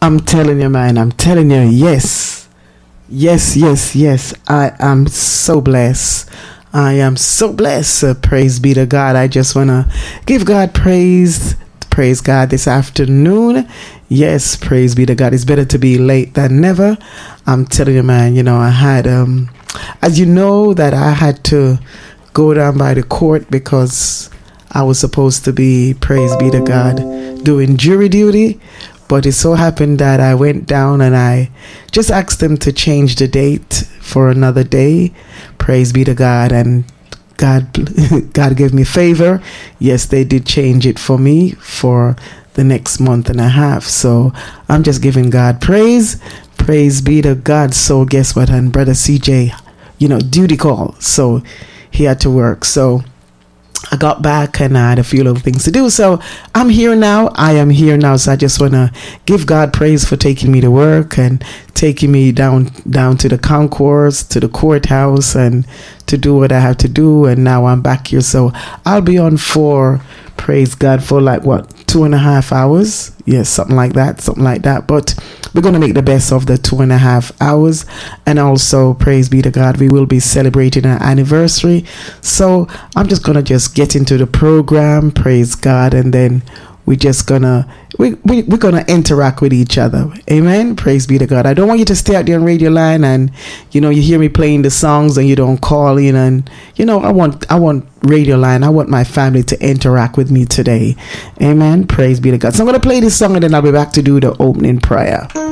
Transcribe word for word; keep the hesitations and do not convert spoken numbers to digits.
I'm telling you, man, I'm telling you, yes. Yes, yes, yes. I am so blessed. I am so blessed. Uh, praise be to God. I just want to give God praise. Praise God this afternoon. Yes, praise be to God. It's better to be late than never. I'm telling you, man, you know, I had, um, as you know, that I had to go down by the court because I was supposed to be, praise be to God, doing jury duty. But it so happened that I went down and I just asked them to change the date for another day. Praise be to God. And God, God gave me favor. Yes, they did change it for me for the next month and a half. So I'm just giving God praise. Praise be to God. So guess what? And Brother C J, you know, duty call. So he had to work. So I got back and I had a few little things to do. So I'm here now. I am here now. So I just want to give God praise for taking me to work and taking me down down to the concourse, to the courthouse, and to do what I have to do. And now I'm back here. So I'll be on for, praise God, for like what, two and a half hours? Yes, something like that, something like that. But we're going to make the best of the two and a half hours. And also, praise be to God, we will be celebrating our anniversary. So I'm just going to just get into the program, praise God, and then we're just gonna we, we we're gonna interact with each other. Amen. Praise be to God. I don't want you to stay out there on radio line and you know you hear me playing the songs and you don't call in, and you know I want I want radio line. I want my family to interact with me today. Amen. Praise be to God. So I'm gonna play this song and then I'll be back to do the opening prayer.